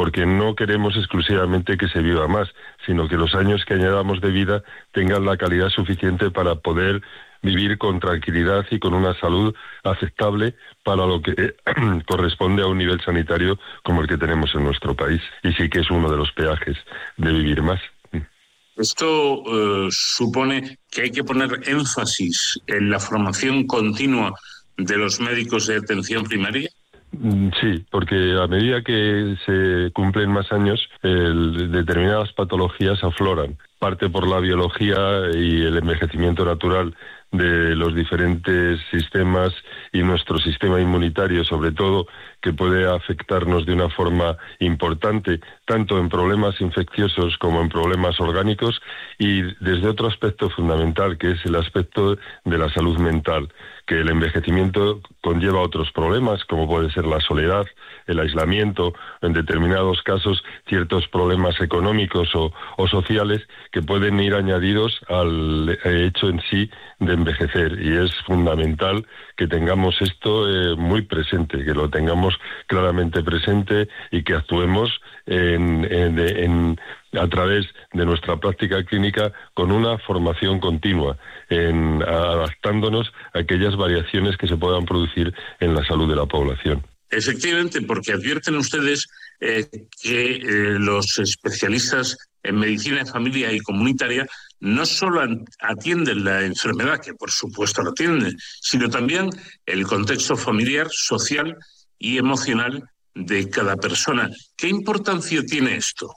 porque no queremos exclusivamente que se viva más, sino que los años que añadamos de vida tengan la calidad suficiente para poder vivir con tranquilidad y con una salud aceptable para lo que corresponde a un nivel sanitario como el que tenemos en nuestro país. Y sí que es uno de los peajes de vivir más. Esto supone que hay que poner énfasis en la formación continua de los médicos de atención primaria. Sí, porque a medida que se cumplen más años, determinadas patologías afloran. Parte por la biología y el envejecimiento natural de los diferentes sistemas y nuestro sistema inmunitario, sobre todo, que puede afectarnos de una forma importante, tanto en problemas infecciosos como en problemas orgánicos, y desde otro aspecto fundamental, que es el aspecto de la salud mental, que el envejecimiento conlleva otros problemas, como puede ser la soledad, el aislamiento, en determinados casos ciertos problemas económicos o sociales que pueden ir añadidos al hecho en sí de envejecer, y es fundamental que tengamos esto muy presente, que lo tengamos claramente presente y que actuemos a través de nuestra práctica clínica con una formación continua, adaptándonos a aquellas variaciones que se puedan producir en la salud de la población. Efectivamente, porque advierten ustedes que los especialistas en medicina de familia y comunitaria no solo atienden la enfermedad, que por supuesto la atienden, sino también el contexto familiar, social y emocional de cada persona. ¿Qué importancia tiene esto?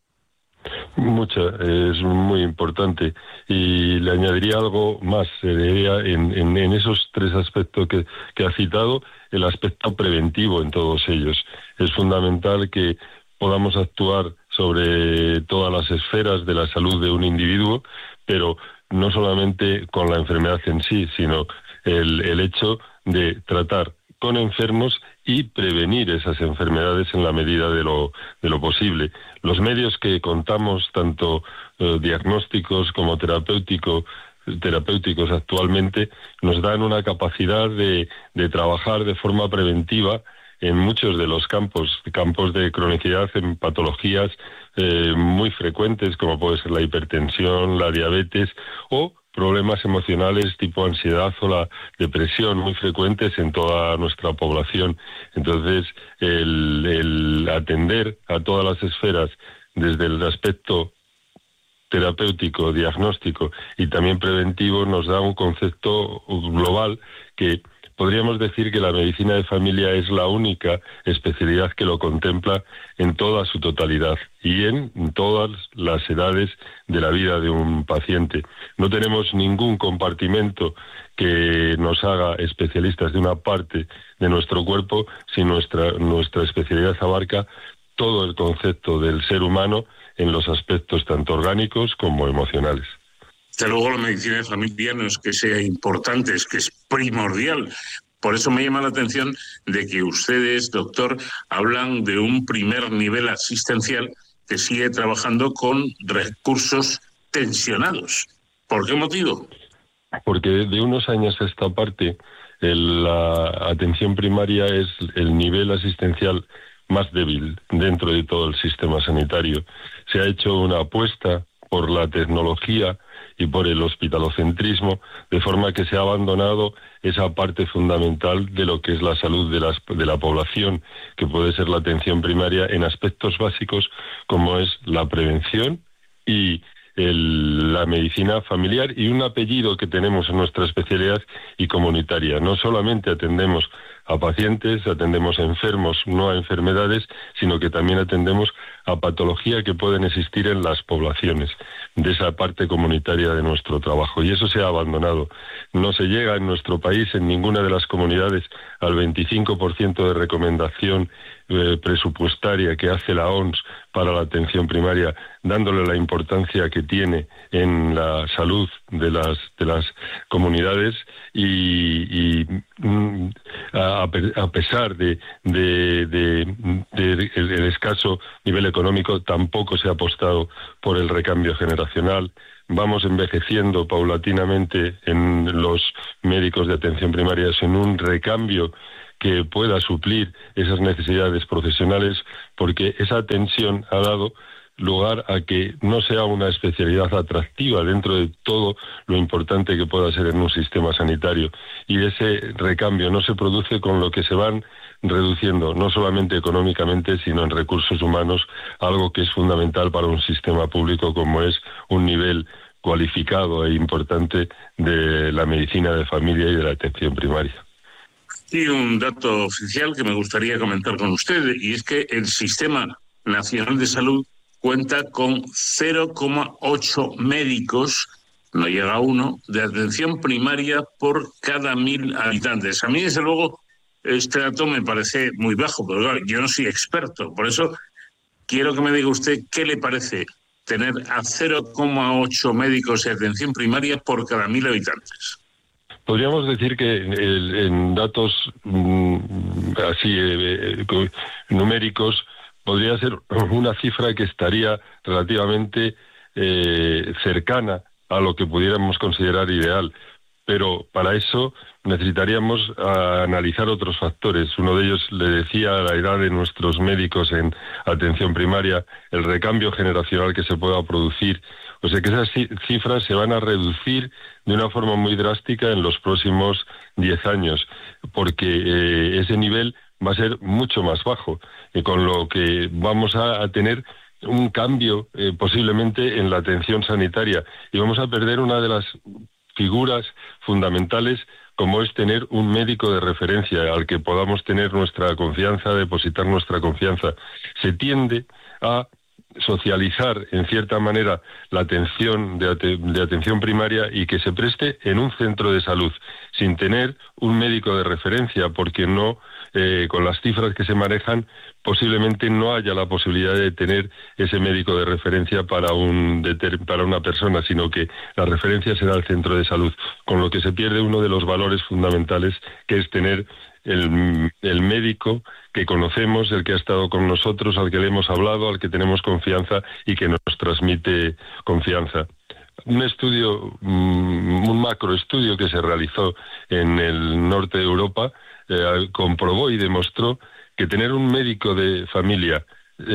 Mucha, es muy importante, y le añadiría algo más, en esos tres aspectos que ha citado, el aspecto preventivo en todos ellos. Es fundamental que podamos actuar sobre todas las esferas de la salud de un individuo, pero no solamente con la enfermedad en sí, sino el hecho de tratar con enfermos y prevenir esas enfermedades en la medida de lo posible. Los medios que contamos, tanto diagnósticos como terapéuticos actualmente, nos dan una capacidad de trabajar de forma preventiva en muchos de los campos de cronicidad, en patologías muy frecuentes, como puede ser la hipertensión, la diabetes o problemas emocionales tipo ansiedad o la depresión, muy frecuentes en toda nuestra población. Entonces, el atender a todas las esferas desde el aspecto terapéutico, diagnóstico y también preventivo nos da un concepto global que podríamos decir que la medicina de familia es la única especialidad que lo contempla en toda su totalidad y en todas las edades de la vida de un paciente. No tenemos ningún compartimento que nos haga especialistas de una parte de nuestro cuerpo, si nuestra especialidad abarca todo el concepto del ser humano en los aspectos tanto orgánicos como emocionales. Desde luego la medicina de familia no es que sea importante, es que es primordial. Por eso me llama la atención de que ustedes, doctor, hablan de un primer nivel asistencial que sigue trabajando con recursos tensionados. ¿Por qué motivo? Porque de unos años a esta parte, la atención primaria es el nivel asistencial más débil dentro de todo el sistema sanitario. Se ha hecho una apuesta por la tecnología y por el hospitalocentrismo, de forma que se ha abandonado esa parte fundamental de lo que es la salud de la población, que puede ser la atención primaria en aspectos básicos como es la prevención y la medicina familiar, y un apellido que tenemos en nuestra especialidad y comunitaria. No solamente atendemos a pacientes, atendemos a enfermos, no a enfermedades, sino que también atendemos a patología que pueden existir en las poblaciones, de esa parte comunitaria de nuestro trabajo. Y eso se ha abandonado. No se llega en nuestro país, en ninguna de las comunidades, al 25% de recomendación presupuestaria que hace la OMS para la atención primaria, dándole la importancia que tiene en la salud de las comunidades, y a pesar de el escaso nivel económico, tampoco se ha apostado por el recambio generacional. Vamos envejeciendo paulatinamente en los médicos de atención primaria, en un recambio que pueda suplir esas necesidades profesionales, porque esa tensión ha dado lugar a que no sea una especialidad atractiva dentro de todo lo importante que pueda ser en un sistema sanitario. Y ese recambio no se produce con lo que se van reduciendo, no solamente económicamente, sino en recursos humanos, algo que es fundamental para un sistema público como es un nivel cualificado e importante de la medicina de familia y de la atención primaria. Y un dato oficial que me gustaría comentar con usted, y es que el Sistema Nacional de Salud cuenta con 0,8 médicos, no llega a 1, de atención primaria por cada 1.000 habitantes. A mí, desde luego, este dato me parece muy bajo, pero claro, yo no soy experto. Por eso quiero que me diga usted qué le parece tener a 0,8 médicos de atención primaria por cada 1.000 habitantes. Podríamos decir que en datos así numéricos podría ser una cifra que estaría relativamente cercana a lo que pudiéramos considerar ideal, pero para eso necesitaríamos analizar otros factores. Uno de ellos, le decía, la edad de nuestros médicos en atención primaria, el recambio generacional que se pueda producir. O sea que esas cifras se van a reducir de una forma muy drástica en los próximos 10 años, porque ese nivel va a ser mucho más bajo, con lo que vamos a tener un cambio posiblemente en la atención sanitaria, y vamos a perder una de las figuras fundamentales, como es tener un médico de referencia al que podamos tener nuestra confianza, depositar nuestra confianza. Se tiende a socializar en cierta manera la atención de atención primaria y que se preste en un centro de salud sin tener un médico de referencia, porque no, con las cifras que se manejan, posiblemente no haya la posibilidad de tener ese médico de referencia para una persona, sino que la referencia será el centro de salud, con lo que se pierde uno de los valores fundamentales, que es tener el médico que conocemos, el que ha estado con nosotros, al que le hemos hablado, al que tenemos confianza y que nos transmite confianza. Un estudio, un macroestudio que se realizó en el norte de Europa, comprobó y demostró que tener un médico de familia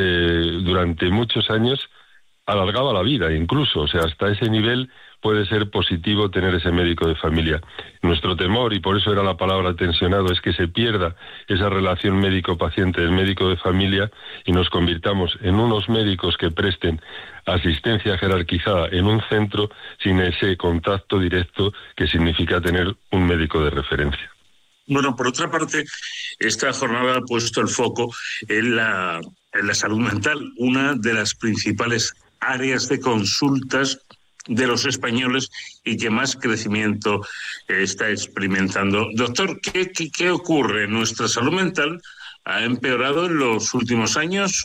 durante muchos años alargaba la vida, incluso, o sea, hasta ese nivel puede ser positivo tener ese médico de familia. Nuestro temor, y por eso era la palabra tensionado, es que se pierda esa relación médico-paciente del médico de familia y nos convirtamos en unos médicos que presten asistencia jerarquizada en un centro sin ese contacto directo que significa tener un médico de referencia. Bueno, por otra parte, esta jornada ha puesto el foco en la salud mental, una de las principales áreas de consultas de los españoles y que más crecimiento está experimentando. Doctor, ¿qué ocurre? ¿Nuestra salud mental ha empeorado en los últimos años?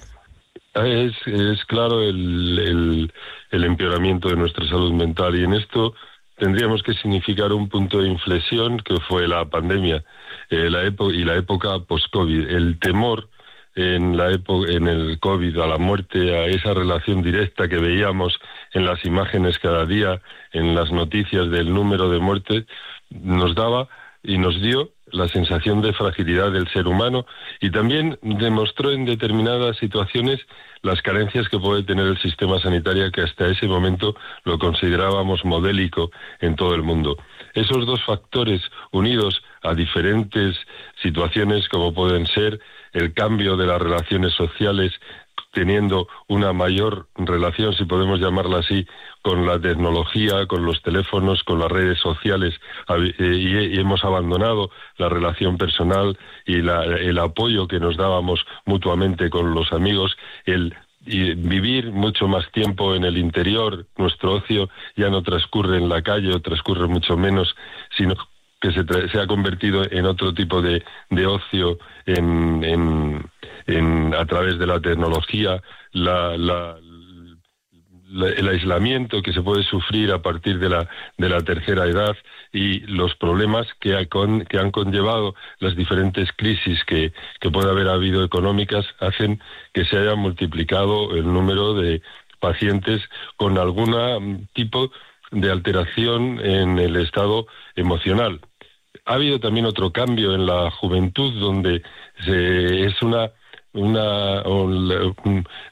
Es claro el empeoramiento de nuestra salud mental, y en esto tendríamos que significar un punto de inflexión que fue la pandemia y la época post-COVID. El temor en el COVID a la muerte, a esa relación directa que veíamos en las imágenes cada día, en las noticias del número de muertes, nos daba y nos dio la sensación de fragilidad del ser humano, y también demostró en determinadas situaciones las carencias que puede tener el sistema sanitario, que hasta ese momento lo considerábamos modélico en todo el mundo. Esos dos factores, unidos a diferentes situaciones como pueden ser el cambio de las relaciones sociales, teniendo una mayor relación, si podemos llamarla así, con la tecnología, con los teléfonos, con las redes sociales, y hemos abandonado la relación personal y el apoyo que nos dábamos mutuamente con los amigos, y vivir mucho más tiempo en el interior. Nuestro ocio ya no transcurre en la calle, o transcurre mucho menos, sino que se ha convertido en otro tipo de ocio a través de la tecnología, el aislamiento que se puede sufrir a partir de la tercera edad, y los problemas que han conllevado las diferentes crisis que puede haber habido económicas, hacen que se haya multiplicado el número de pacientes con algún tipo de alteración en el estado emocional. ha habido también otro cambio en la juventud, donde es